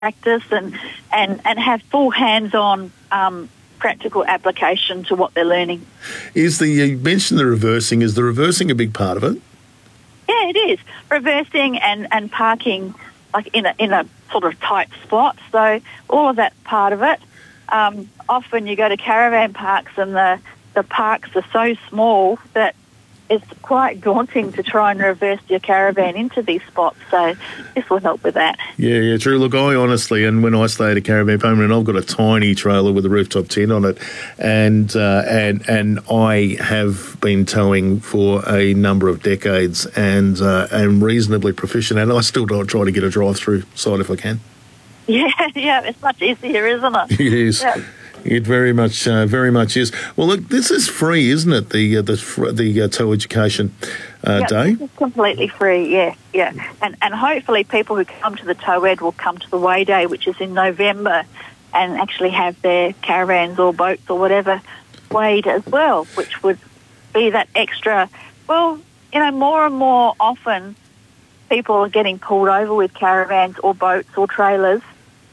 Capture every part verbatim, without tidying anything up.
practice and, and, and have full hands-on um, practical application to what they're learning. Is the you mentioned the reversing? Is the reversing a big part of it? Yeah, it is. Reversing and, and parking like in a in a sort of tight spot. So all of that part of it. Um, often you go to caravan parks and the, the parks are so small that it's quite daunting to try and reverse your caravan into these spots. So this will help with that. Yeah, yeah, true. Look, I honestly, and when I stay at a caravan park, and I've got a tiny trailer with a rooftop tent on it, and uh, and and I have been towing for a number of decades, and uh, am reasonably proficient, and I still don't try to get a drive-through side if I can. Yeah, yeah, it's much easier, isn't it? It is. Yeah. It very much, uh, very much is. Well, look, this is free, isn't it? The uh, the the uh, tow education uh, yep, day. It's completely free. Yeah, yeah, and and hopefully people who come to the tow ed will come to the Way Day, which is in November, and actually have their caravans or boats or whatever weighed as well, which would be that extra. Well, you know, more and more often people are getting pulled over with caravans or boats or trailers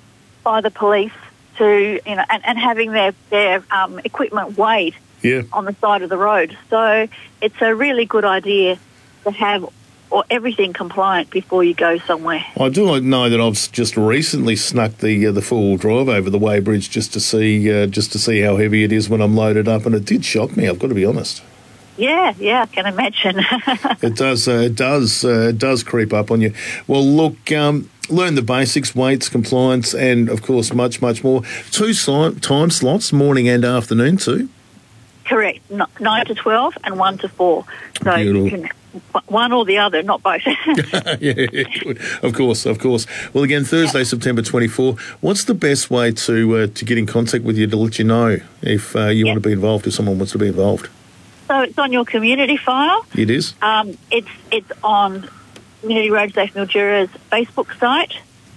by the police. To you know, and, and having their their um, equipment weighed yeah. on the side of the road. So it's a really good idea to have or everything compliant before you go somewhere. I do know that I've just recently snuck the uh, the four wheel drive over the Way Bridge just to see uh, just to see how heavy it is when I'm loaded up, and it did shock me. I've got to be honest. Yeah, yeah, I can imagine. It does. Uh, it does. Uh, it does creep up on you. Well, look. Um, Learn the basics, weights, compliance, and, of course, much, much more. Two si- time slots, morning and afternoon too? Correct. No, nine to twelve and one to four. So Beautiful. You can one or the other, not both. yeah, good. Of course, of course. Well, again, Thursday, yeah. September twenty-fourth. What's the best way to uh, to get in contact with you to let you know if uh, you yeah. want to be involved, if someone wants to be involved? So it's on your community file. It is? Um, it's, it's on Community Road Safe Mildura's Facebook site,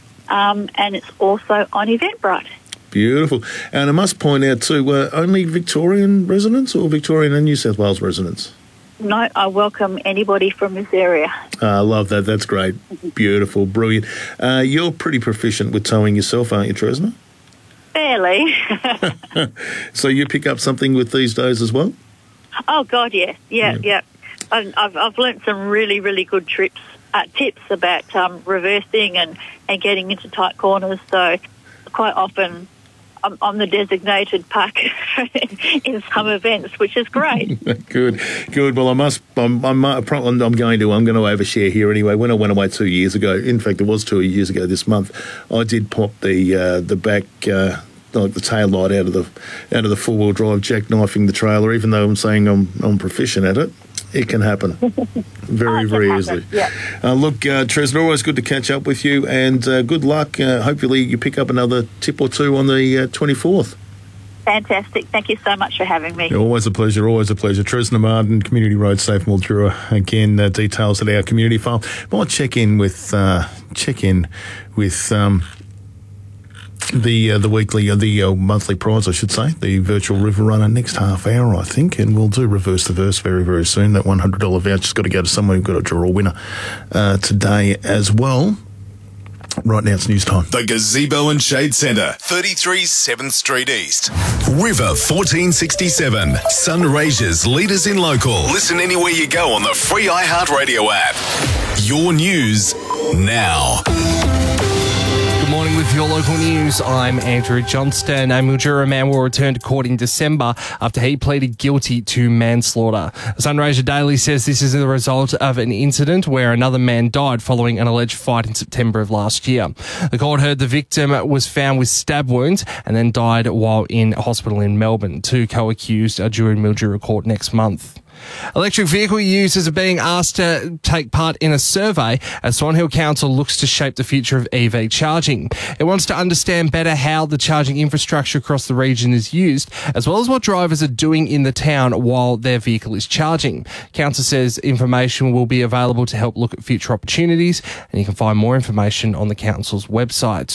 um, and it's also on Eventbrite. Beautiful. And I must point out too, uh, only Victorian residents or Victorian and New South Wales residents? No, I welcome anybody from this area. I uh, love that. That's great. Beautiful. Brilliant. Uh, you're pretty proficient with towing yourself, aren't you, Tresna? Fairly. So you pick up something with these days as well? Oh, God, yeah. Yeah, yeah. yeah. I've, I've, I've learnt some really, really good trips. Uh, tips about um, reversing and, and getting into tight corners. So quite often I'm, I'm the designated park in some events, which is great. Good, good. Well, I must. I'm, I'm, I'm going to. I'm going to overshare here anyway. When I went away two years ago, in fact, it was two years ago this month, I did pop the uh, the back. Uh, like the tail light out of the out of the four wheel drive, jackknifing the trailer. Even though I'm saying I'm I'm proficient at it. It can happen very, oh, very happen. easily. Yeah. Uh, look, uh, Tresna, always good to catch up with you, and uh, good luck. Uh, hopefully you pick up another tip or two on the uh, twenty-fourth. Fantastic. Thank you so much for having me. Always a pleasure, always a pleasure. Tresna Martin, Community Road Safe Mildura. Again, uh, details at our community file. Might check in with, uh, check in with... Um, The uh, the weekly, uh, the uh, monthly prize, I should say, the virtual river runner next half hour, I think, and we'll do reverse the verse very, very soon. That one hundred dollars voucher's got to go to someone who's got to draw a winner uh, today as well. Right now it's news time. The Gazebo and Shade Centre, thirty-three seventh Street East. River fourteen sixty-seven. Sunraysia's leaders in local. Listen anywhere you go on the free iHeartRadio app. Your news now. Morning with your local news. I'm Andrew Johnston. A Mildura man will return to court in December after he pleaded guilty to manslaughter. Sunraysia Daily says this is the result of an incident where another man died following an alleged fight in September of last year. The court heard the victim was found with stab wounds and then died while in hospital in Melbourne. Two co-accused are due in Mildura court next month. Electric vehicle users are being asked to take part in a survey as Swan Hill Council looks to shape the future of E V charging. It wants to understand better how the charging infrastructure across the region is used, as well as what drivers are doing in the town while their vehicle is charging. Council says information will be available to help look at future opportunities, and you can find more information on the council's website.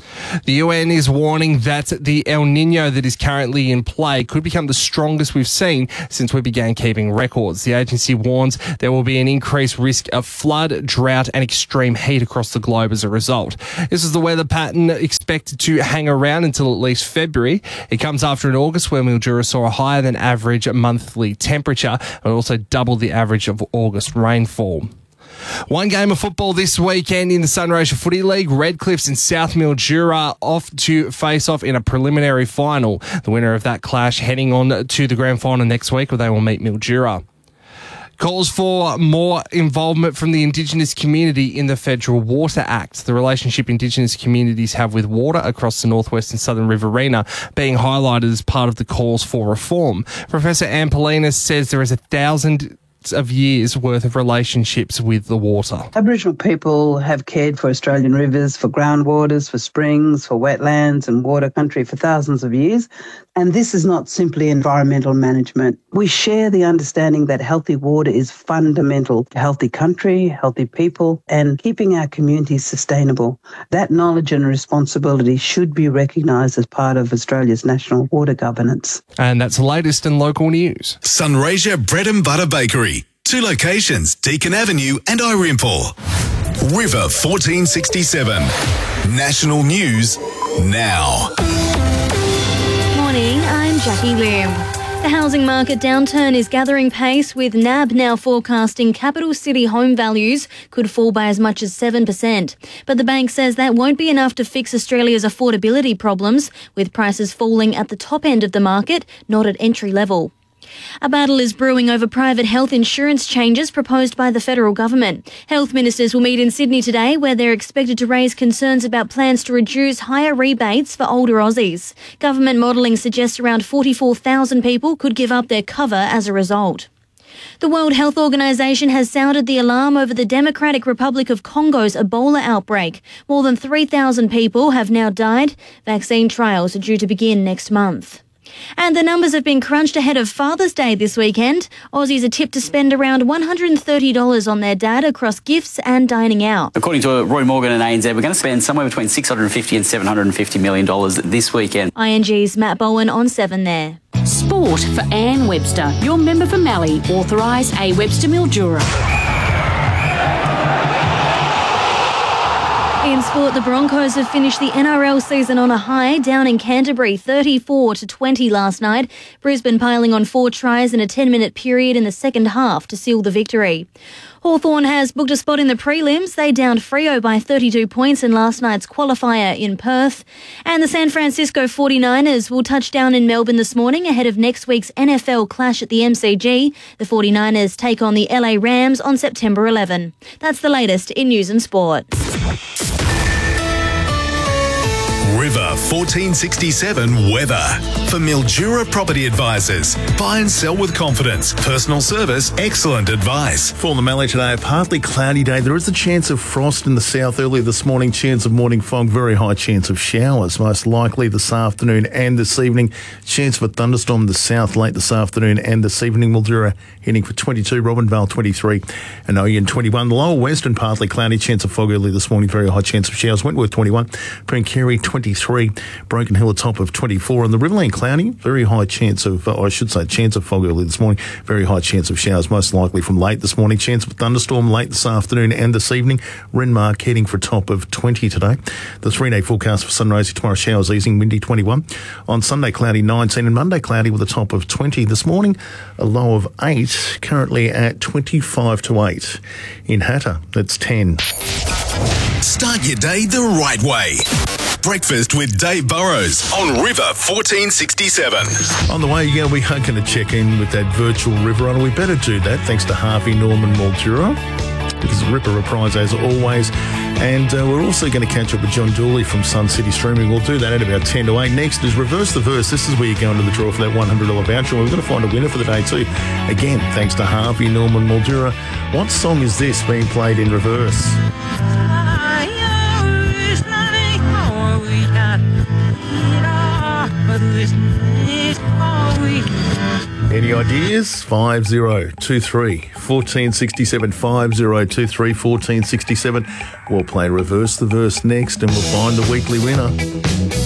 The U N is warning that the El Nino that is currently in play could become the strongest we've seen since we began keeping records. The agency warns there will be an increased risk of flood, drought and extreme heat across the globe as a result. This is the weather pattern expected to hang around until at least February. It comes after an August where Mildura saw a higher than average monthly temperature and also double the average of August rainfall. One game of football this weekend in the Sunraysia Footy League. Redcliffs and South Mildura off to face off in a preliminary final. The winner of that clash heading on to the grand final next week where they will meet Mildura. Calls for more involvement from the Indigenous community in the Federal Water Act. The relationship Indigenous communities have with water across the northwest and southern Riverina being highlighted as part of the calls for reform. Professor Anne Polinas says there is a thousand of years worth of relationships with the water. Aboriginal people have cared for Australian rivers, for groundwaters, for springs, for wetlands and water country for thousands of years. And this is not simply environmental management. We share the understanding that healthy water is fundamental to healthy country, healthy people, and keeping our communities sustainable. That knowledge and responsibility should be recognised as part of Australia's national water governance. And that's the latest in local news. Sunraysia Bread and Butter Bakery. Two locations, Deakin Avenue and Irimple. River fourteen sixty-seven. National News now. Morning, I'm Jackie Lim. The housing market downturn is gathering pace, with N A B now forecasting capital city home values could fall by as much as seven percent. But the bank says that won't be enough to fix Australia's affordability problems, with prices falling at the top end of the market, not at entry level. A battle is brewing over private health insurance changes proposed by the federal government. Health ministers will meet in Sydney today, where they're expected to raise concerns about plans to reduce higher rebates for older Aussies. Government modelling suggests around forty-four thousand people could give up their cover as a result. The World Health Organization has sounded the alarm over the Democratic Republic of Congo's Ebola outbreak. More than three thousand people have now died. Vaccine trials are due to begin next month. And the numbers have been crunched ahead of Father's Day this weekend. Aussies are tipped to spend around one hundred thirty dollars on their dad across gifts and dining out. According to Roy Morgan and A N Z, we're going to spend somewhere between six hundred fifty and seven hundred fifty million dollars this weekend. I N G's Matt Bowen on seven there. Sport for Anne Webster. Your member for Mallee. Authorised A Webster Mildura. In sport, the Broncos have finished the N R L season on a high, down in Canterbury, thirty-four to twenty last night. Brisbane piling on four tries in a ten-minute period in the second half to seal the victory. Hawthorn has booked a spot in the prelims. They downed Freo by thirty-two points in last night's qualifier in Perth. And the San Francisco forty-niners will touch down in Melbourne this morning ahead of next week's N F L clash at the M C G. The forty-niners take on the L A Rams on September eleventh. That's the latest in news and sport. River fourteen sixty-seven weather. For Mildura Property Advisors. Buy and sell with confidence. Personal service, excellent advice. For the Mallee today, a partly cloudy day. There is a chance of frost in the south early this morning, chance of morning fog, very high chance of showers, most likely this afternoon and this evening. Chance of a thunderstorm in the south late this afternoon and this evening. Mildura heading for twenty-two, Robinvale twenty-three and Oyen twenty-one. The lower western partly cloudy, chance of fog early this morning, very high chance of showers. Wentworth twenty-one, Prankerry twenty-three, Broken Hill a top of twenty-four, and the Riverland cloudy, very high chance of, uh, I should say, chance of fog early this morning, very high chance of showers, most likely from late this morning. Chance of a thunderstorm late this afternoon and this evening. Renmark heading for a top of twenty today. The three-day forecast for Sunraysia tomorrow, showers easing, windy twenty-one. On Sunday, cloudy nineteen, and Monday cloudy with a top of twenty. This morning, a low of eight, currently at twenty-five to eight. In Hatter, that's ten. Start your day the right way. Breakfast with Dave Burrows on River fourteen sixty-seven. On the way, yeah, we are going to check in with that virtual River Runner. We better do that thanks to Harvey Norman Mildura, because the Ripper reprise as always. And uh, we're also going to catch up with John Dooley from Sun City Streaming. We'll do that at about ten to eight. Next is Reverse the Verse. This is where you go into the draw for that one hundred dollars voucher. We're going to find a winner for the day too. Again, thanks to Harvey Norman Mildura. What song is this being played in reverse? Any Any ideas? five zero two three, one four six seven, five zero two three, one four six seven. We'll play Reverse the Verse next and we'll find the weekly winner.